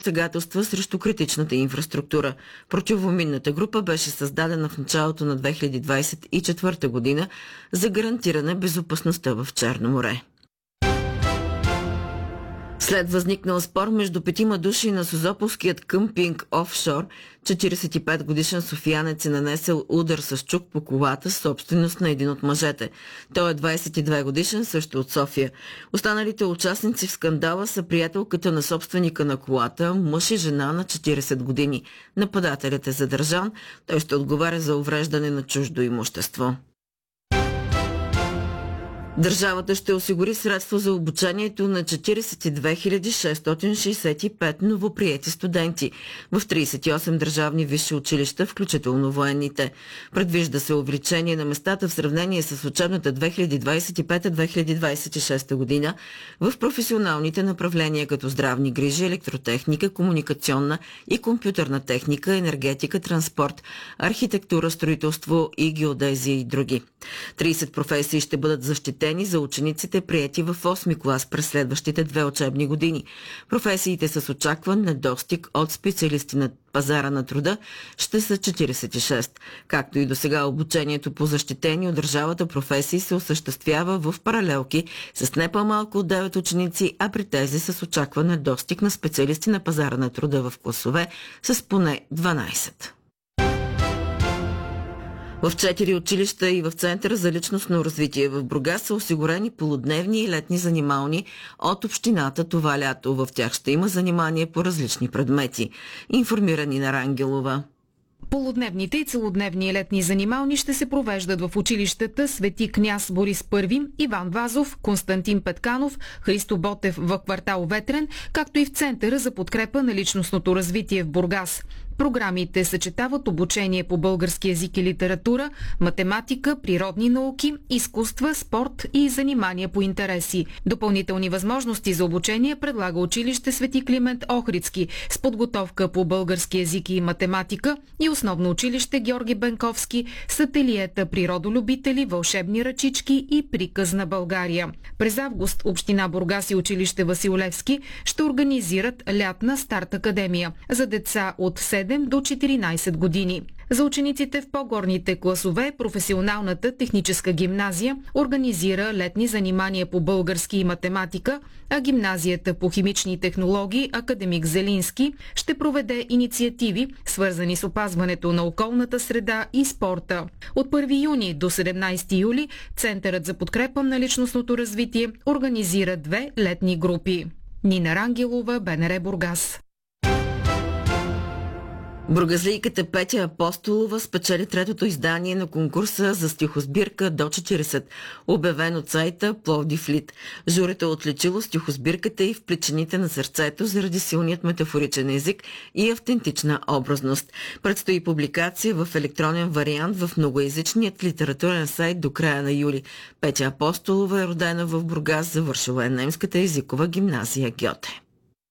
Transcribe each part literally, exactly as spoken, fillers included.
посегателства срещу критичната инфраструктура. Противоминната група беше създадена в началото на две хиляди двадесет и четвърта година за гарантиране безопасността в Черно море. След възникнал спор между петима души на Созополският къмпинг офшор, четиридесет и пет годишен софиянец е нанесъл удар с чук по колата, собственост на един от мъжете. Той е двадесет и две годишен, също от София. Останалите участници в скандала са приятелката на собственика на колата, мъж и жена на четиридесет години. Нападателят е задържан, той ще отговаря за увреждане на чуждо имущество. Държавата ще осигури средства за обучението на четиридесет и две хиляди шестстотин шестдесет и пет новоприети студенти в тридесет и осем държавни висши училища, включително военните. Предвижда се увеличение на местата в сравнение с учебната две хиляди двадесет и пета - две хиляди двадесет и шеста година в професионалните направления като здравни грижи, електротехника, комуникационна и компютърна техника, енергетика, транспорт, архитектура, строителство и геодезия и други. тридесет професии ще бъдат защитени за учениците, приети в осми клас през следващите две учебни години. Професиите с очакван недостиг от специалисти на пазара на труда ще са четиридесет и шест. Както и до сега, обучението по защитени от държавата професии се осъществява в паралелки с не по-малко от девет ученици, а при тези с очакван недостиг на специалисти на пазара на труда в класове с поне дванадесет. В четири училища и в Центъра за личностно развитие в Бургас са осигурени полудневни и летни занимални от общината това лято. В тях ще има занимания по различни предмети. Информирани на Рангелова. Полудневните и целодневни летни занимални ще се провеждат в училищата Свети княз Борис Първи, Иван Вазов, Константин Петканов, Христо Ботев в квартал Ветрен, както и в Центъра за подкрепа на личностното развитие в Бургас. Програмите съчетават обучение по български език и литература, математика, природни науки, изкуства, спорт и занимания по интереси. Допълнителни възможности за обучение предлага училище Свети Климент Охридски с подготовка по български език и математика и основно училище Георги Бенковски с ателиета природолюбители, вълшебни ръчички и приказ на България. През август община Бургас и училище Васил Левски ще организират лятна старт академия за деца от седем до четиринадесет години. За учениците в по-горните класове професионалната техническа гимназия организира летни занимания по български и математика, а гимназията по химични технологии Академик Зелински ще проведе инициативи, свързани с опазването на околната среда и спорта. От първи юни до седемнадесети юли Центърът за подкрепа на личностното развитие организира две летни групи. Нина Рангелова, БНР Бургас. Бургазлийката Петя Апостолова спечели третото издание на конкурса за стихосбирка до четиридесет, обявен от сайта Пловдив Лит. Журито е отличило стихосбирката и в плечените на сърцето заради силният метафоричен език и автентична образност. Предстои публикация в електронен вариант в многоезичният литературен сайт до края на юли. Петя Апостолова е родена в Бургас, завършила е немската езикова гимназия Гьоте.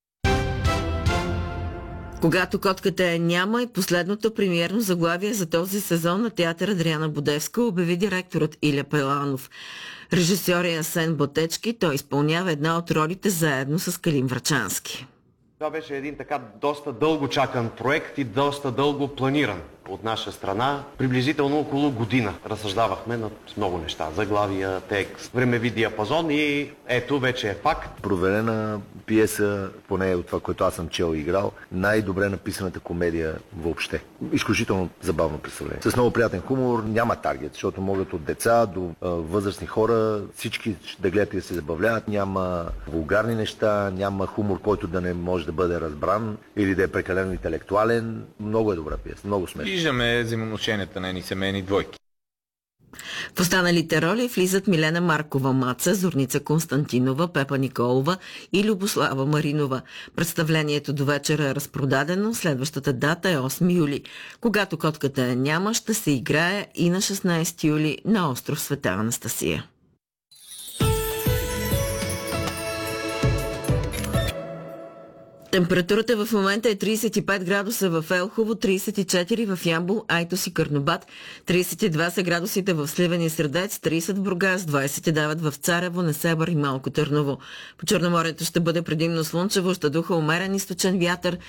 Когато котката я няма е последното премиерно заглавие за този сезон на театър Адриана Будевска, обяви директорът Иля Пеланов. Режисьор е Асен Ботечки, той изпълнява една от ролите заедно с Калин Врачански. Това беше един така доста дълго чакан проект и доста дълго планиран от наша страна. Приблизително около година разсъждавахме над много неща. Заглавия, текст, времеви диапазон и ето вече е факт. Проверена пиеса, поне от това, което аз съм чел и играл, най-добре написаната комедия въобще. Изключително забавно представление. С много приятен хумор, няма таргет, защото могат от деца до а, възрастни хора, всички да гледат и да се забавляват. Няма вулгарни неща, няма хумор, който да не може да бъде разбран или да е прекалено интелектуален. Много е добра пиеса, много смешна. Виждаме взаимоотношенията на едни семейни двойки. В останалите роли влизат Милена Маркова Маца, Зорница Константинова, Пепа Николова и Любослава Маринова. Представлението до вечера е разпродадено, следващата дата е осми юли. Когато котката я няма, ще се играе и на шестнадесети юли на остров Света Анастасия. Температурата в момента е тридесет и пет градуса в Елхово, тридесет и четири в Ямбол, Айтос и Карнобат, тридесет и два са градусите в Сливен и Средец, тридесет в Бургас, двадесет и девет в Царево, Несебър и Малко Търново. По Черноморието ще бъде предимно слънчево, ще духа умерен източен вятър,